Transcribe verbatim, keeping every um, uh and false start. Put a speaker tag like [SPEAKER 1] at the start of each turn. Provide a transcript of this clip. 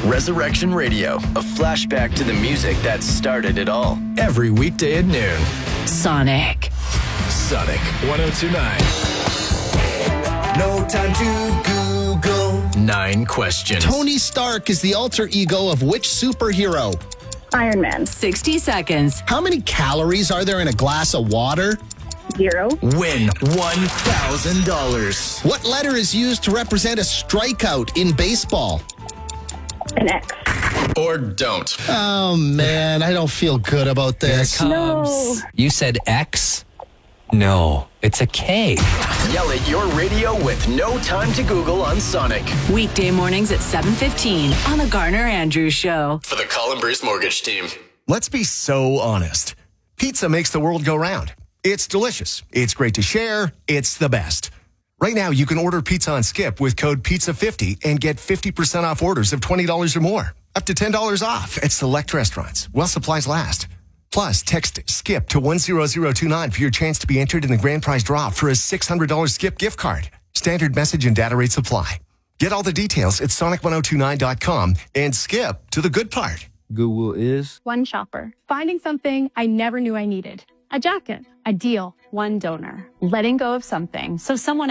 [SPEAKER 1] Resurrection Radio, a flashback to the music that started it all. Every weekday at noon.
[SPEAKER 2] Sonic.
[SPEAKER 1] Sonic one oh two point nine.
[SPEAKER 3] No time to Google.
[SPEAKER 1] Nine questions.
[SPEAKER 4] Tony Stark is the alter ego of which superhero?
[SPEAKER 5] Iron Man.
[SPEAKER 2] sixty seconds.
[SPEAKER 4] How many calories are there in a glass of water?
[SPEAKER 5] Zero.
[SPEAKER 1] Win one thousand dollars.
[SPEAKER 4] What letter is used to represent a strikeout in baseball?
[SPEAKER 5] An X.
[SPEAKER 1] Or don't.
[SPEAKER 4] Oh, man, I don't feel good about this.
[SPEAKER 5] No.
[SPEAKER 6] You said X? No, it's a K.
[SPEAKER 1] Yell at your radio with No Time to Google on Sonic.
[SPEAKER 2] Weekday mornings at seven fifteen on the Garner Andrews Show.
[SPEAKER 1] For the Colin Bruce Mortgage Team.
[SPEAKER 7] Let's be so honest. Pizza makes the world go round. It's delicious. It's great to share. It's the best. Right now, you can order pizza on Skip with code pizza fifty and get fifty percent off orders of twenty dollars or more. Up to ten dollars off at select restaurants while supplies last. Plus, text SKIP to one zero zero two nine for your chance to be entered in the grand prize draw for a six hundred dollars Skip gift card. Standard message and data rates apply. Get all the details at sonic ten twenty-nine dot com and skip to the good part.
[SPEAKER 8] Google is
[SPEAKER 9] one shopper. Finding something I never knew I needed. A jacket. A deal. One donor. Letting go of something so someone